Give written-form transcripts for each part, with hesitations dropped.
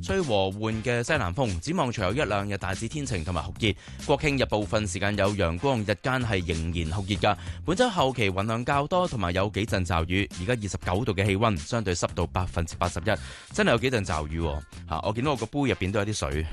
吹和緩嘅西南風。展望隨後一兩日大致天晴同埋酷熱，國慶日部分時間有陽光，日間係仍然酷熱㗎。本週後期雲量較多，同埋有幾陣驟雨。而家29度嘅氣温，相對濕度81%，真係有幾陣驟雨喎。我見到我個杯入邊都有啲水。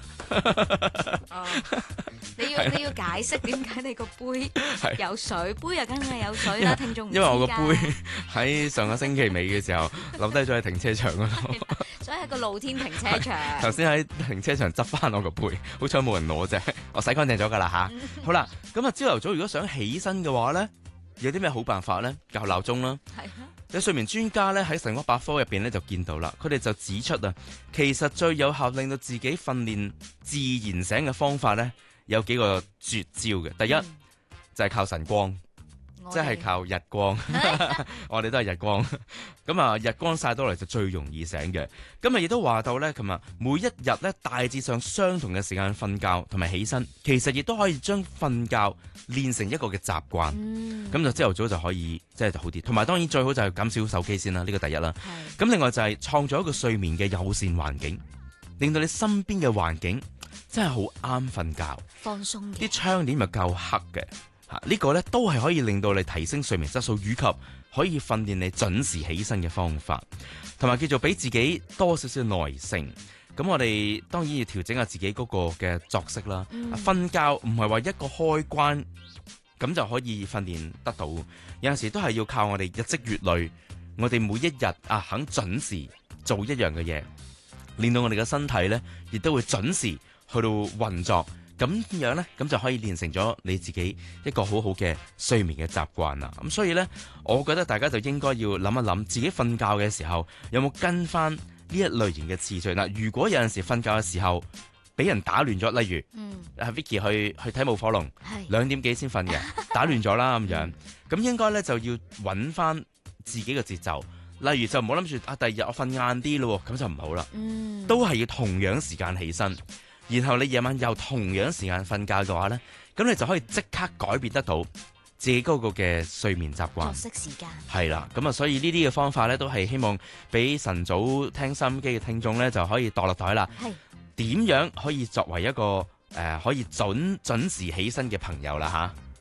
你要解釋點解你個杯有水？杯啊，梗係有水啦，聽眾唔知㗎。 因為我個杯喺上個星期尾嘅時候留低咗喺停車場嗰度， 所以係個露天停車場。 頭先喺停車場執翻我個杯，好彩冇人攞啫，我洗乾淨咗㗎啦吓。好啦，咁啊朝頭早如果想起身嘅話咧，有啲咩好辦法咧？校鬧鐘啦。係啊。有睡眠專家咧喺神話百科入邊咧就見到啦，佢哋就指出啊，其實最有效令到自己訓練自然醒嘅方法咧，有幾個絕招嘅。第一就係靠晨光，即係靠日光。我哋都係日光。咁啊，日光曬到嚟就最容易醒嘅。今日亦都話到咧，琴日每一日咧大致上相同嘅時間瞓覺同埋起身，其實亦都可以將瞓覺練成一個嘅習慣。咁就朝頭早就可以即係就好啲。同埋當然最好就係減少手機先啦，呢個第一啦。咁另外就係創造一個睡眠嘅友善環境，令到你身邊嘅環境真係好啱瞓覺， 放鬆嘅。 啲窗簾咪夠黑嘅。呢個咧都係可以令到你提升睡眠質素，以及可以訓練你準時起身嘅方法，同埋叫做俾自己多少少耐性。咁我哋當然要調整下自己嗰個嘅作息啦。瞓覺唔係話一個開關咁就可以訓練得到，有陣時都係要靠我哋日積月累，我哋每一日肯準時做一樣嘅嘢，令到我哋嘅身體咧亦都會準時去到運作。咁樣呢，咁就可以練成咗你自己一個好好嘅睡眠嘅習慣啦。咁所以呢，我覺得大家就應該要諗一諗，自己瞓覺嘅時候有冇跟翻呢一類型嘅次序嗱。如果有陣時瞓覺嘅時候俾人打亂咗，例如Vicky 去睇舞火龍，2點幾先瞓嘅，打亂咗啦咁樣，咁應該呢就要揾翻自己嘅節奏。例如就唔好諗住第二日我瞓晏啲咯，咁就唔好啦。都係要同樣時間起身。然後你夜晚又同樣時間瞓覺嘅話呢，咁你就可以即刻改變得到自己嗰個嘅睡眠習慣。 作息時間係啦，咁啊，所以呢啲嘅方法呢，都係希望俾晨早聽收音機嘅聽眾呢，就可以墮落袋啦。係點樣可以作為一個可以準時起身嘅朋友啦吓。